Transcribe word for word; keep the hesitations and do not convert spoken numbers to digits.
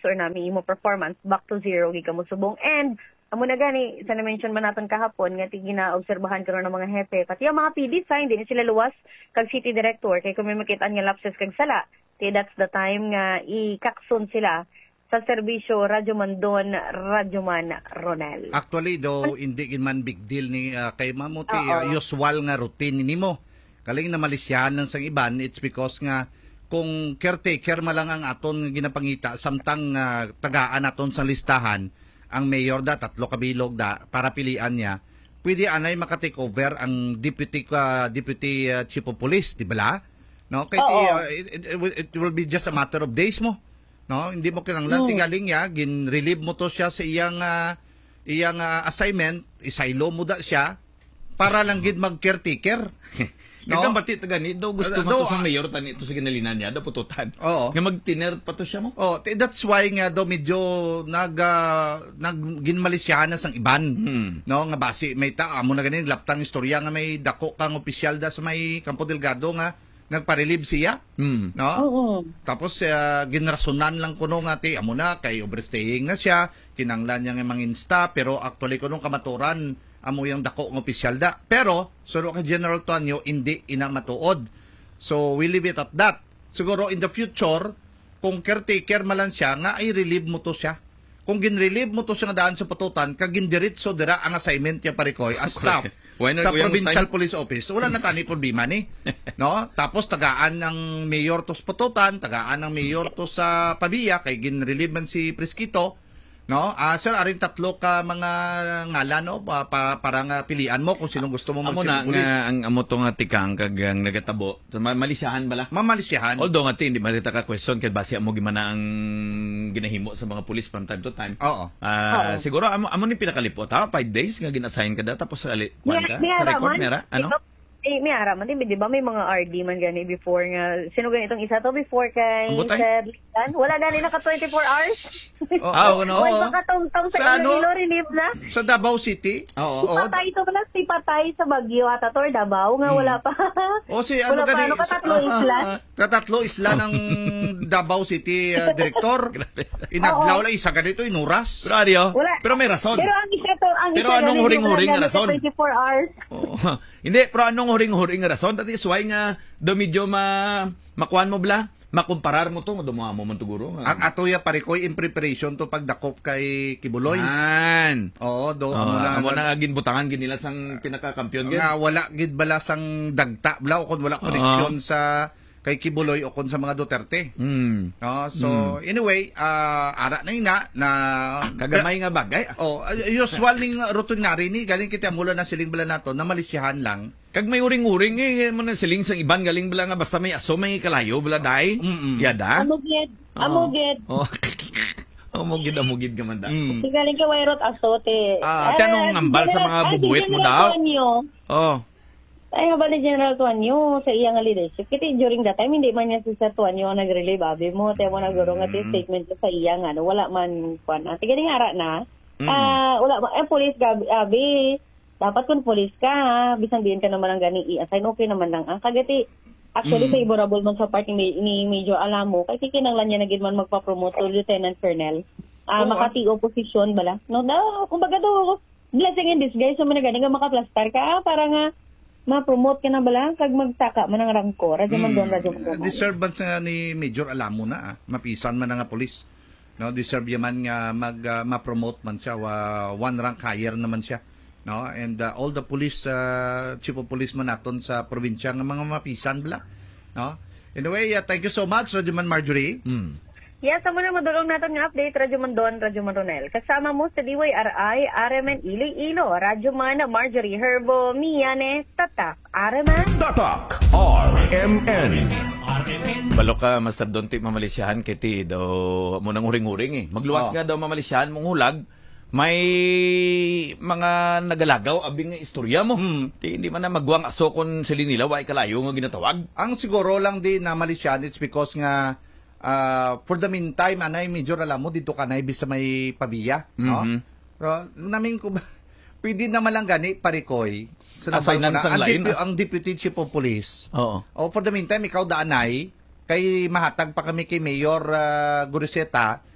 or nami imo performance back to zero gi kamo subong. And amo na gani sa na-mention man naton kahapon nga ti ginaobserbahan karon ng mga hepe pati ang mga P D sign din sila luwas kag city director kay kung may makita nga lapses kag sala. Kay that's the time nga ikakson sila sa serbisyo Radyo Man-Don, Radyo Man-Ronel. Actually, do hindi man big deal ni uh, kay mamuti uh, usual nga routine nimo. Kaling na malisyahan ng sang iban, it's because nga kung caretaker malang ang aton nga ginapangita samtang uh, tagaan aton sa listahan ang mayor da tatlo kabilog da para pilian niya. Pwede anay makatake over ang deputy uh, deputy uh, chief of police, di ba? No, kay uh, it, it, it will be just a matter of days mo. No, hindi mo kinanglan hmm. tingaling niya, gin-relieve mo to siya sa iyang uh, iyang uh, assignment, isaylo mo da siya para lang gid mag-caretaker. No? Kagam batit gani daw gusto uh, mo to sa mayor tani ito sa ginalinan niya daw pututan. Oo. Nga mag-tiner pa to siya mo. Oh, that's why nga daw medyo nag uh, nag ginmalisyahan na sang iban. Hmm. No, nga basi may ta amo na ganin laptang istorya nga may dako kang opisyal da sa may Campo Delgado nga nagpa-relieve siya. Hmm. No? Oo. Tapos uh, ginrasonan lang kuno nga ti amo na kay overstaying na siya, kinanglan niya nga manginsta pero actually kuno kamaturan amo yung dako ng opisyal da. Pero suro kay General Tuanyo hindi ina matuod. So we leave it at that. Siguro in the future kung caretaker malan siya nga ay relieve mo to siya. Kung gin-relieve mo to siya nga daan sa patutan kag gindiretso dira ang assignment niya parikoy as staff. Sa Provincial Police Office, wala na tani problema ni. No? Tapos tagaan ng mayor to sa Patutan, tagaan ng mayor to sa Pabia, kay gin-relieve man si Presquito. No? Uh, sir, aring tatlo ka mga ngalan, no? Pa, pa, parang uh, pilian mo kung sinong gusto mo mag-chief of police. Amo na, nga, ang amo to nga tikang kag ang nagatabo. Malisyahan bala? Mamalisyahan. Although nga ti, hindi malita ka question kay base amo gimana ang ginahimo sa mga pulis from time to time. Oo. Uh, siguro amo amo ni pinakalipot ha, five days nga gin-assign ka da tapos sa kwan ka sa record nera, ano? Eh, may araman din, di ba? May mga R D man gani before nga. Sino ganitong isa to before kay Sir Litan? Wala gani naka twenty-four hours. Oo, oh, oh, no. O, baka tong-tong sa Iloilo, relieve na. Sa Davao City? Oo. Si Patay to pala, si Patay sa Baguio, Atator, Davao, nga wala pa. O, si ano gani? Wala pa, katatlo isla. Katatlo isla ng Davao City uh, Director. Inaglaw lang, isa ganito, inuras. Pero adiyo, pero may rason. Pero ang isa to, ang pero anong huring-huring nga rason? twenty-four hours. Hindi, pero anong huring-huring nga rason? That is why nga, do medyo ma makuan mo bla? Makumparar mo to, madumawa mo man tuguro. Ang atoya parikoy in preparation to pagdakop kay Kibuloy. Man. Oo, do. Oh, amo na amo na ginbutangan gin nila sang pinaka-kampiyon gid. Nga wala gid bala sang dagta bla o kun wala koneksyon uh -huh. sa kay Kibuloy o kun sa mga Duterte. Mm. No, so mm. anyway, uh, ara na ina na kagamay nga bagay. Oh, usual ning rutinary ni galing kita mula na siling bala nato na malisyahan lang. Kag may uring-uring eh mo na siling sang iban galing bala nga basta may aso may kalayo bala dai. Mm -mm. Yada. Amugid. Amugid. Oh. Amugid amugid ka man da. Mm. Galing ka wayrot asote. Ah, ate anong ngambal sa mga bubuwit mo daw? Oh. Ay nga ba ni General Tuanyo sa iyang leadership? Kasi during that time, hindi man niya si Sir Tuanyo nag-relay, babi mo. Tayo mo naguro nga mm. statement sa iyang, ano, wala man, kwan. Ate, galing ara na. Mm. Uh, wala man, eh, police, gabi, abi, dapat kung police ka, ha, bisang diyan ka naman ang ganing i-assign, okay naman lang. Ang kagati, actually, mm. favorable man sa party ni, ni Major Alamo, kasi kinanglan niya na gid man magpa-promote to Lieutenant Colonel. Uh, oh, makati opposition bala. No, no, kumbaga do, blessing in disguise, so man na ganing nga makaplastar ka, para nga, ma-promote ka na bala kag magtaka man ang rangko radyo man doon radyo man deserve man sa ni Major Alamo na ah. Mapisan man nga pulis no deserve yaman nga mag uh, ma-promote man siya wa one rank higher naman siya no and uh, all the police uh, chief of police man naton sa probinsya nga mga mapisan bala no anyway uh, thank you so much Radyo Man Marjorie. mm. Yes, amo na madulong natin nga update, Radyo Man Don, Radyo Man Ronel. Kasama mo sa D Y R I, Areman Iloilo, Radyo Man Marjorie Herbo, Miyane, Tatak, Areman. Tatak, R M N. Balo ka, Master Donti, mamalisyahan kiti daw mo nang uring-uring eh. Magluwas oh. nga daw mamalisyahan mong hulag, may mga nagalagaw, abing nga istorya mo. Hmm. Di, hindi man na magwang aso kung sila nila, why kalayo nga ginatawag. Ang siguro lang di na malisyahan, it's because nga, Uh, for the meantime, anay, medyo alam mo, dito ka na ibig sa may Pabia, no? Mm-hmm. So, namin ko ba, pwede naman lang gani, parikoy, sa so, na, ang, depu ang Deputy Chief of Police. Oo. Oh, for the meantime, ikaw daanay, kay mahatag pa kami kay Mayor uh, Guriseta,